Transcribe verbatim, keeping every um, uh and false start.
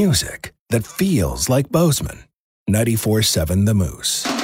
Music that feels like Bozeman. ninety-four seven The Moose.